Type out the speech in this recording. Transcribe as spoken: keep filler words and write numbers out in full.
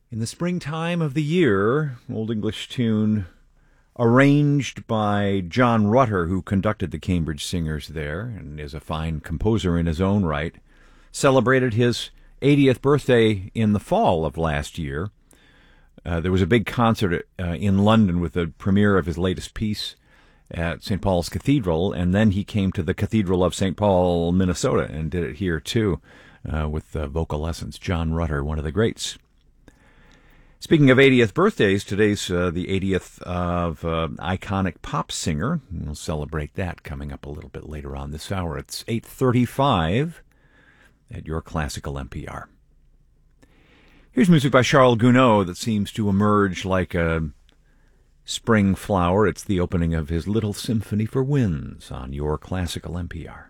In the springtime of the year, Old English tune arranged by John Rutter, who conducted the Cambridge Singers there and is a fine composer in his own right, celebrated his eightieth birthday in the fall of last year. Uh, there was a big concert uh, in London with the premiere of his latest piece at Saint Paul's Cathedral, and then he came to the Cathedral of Saint Paul, Minnesota, and did it here too uh, with uh, vocal lessons. John Rutter, one of the greats. Speaking of eightieth birthdays, today's uh, the eightieth of uh, iconic pop singer. We'll celebrate that coming up a little bit later on this hour. It's eight thirty-five at your classical N P R. Here's music by Charles Gounod that seems to emerge like a spring flower. It's the opening of his Little Symphony for Winds on your classical N P R.